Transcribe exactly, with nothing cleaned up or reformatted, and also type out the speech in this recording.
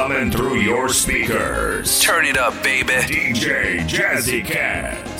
coming through your speakers. Turn it up, baby. D J Jazzy Cat.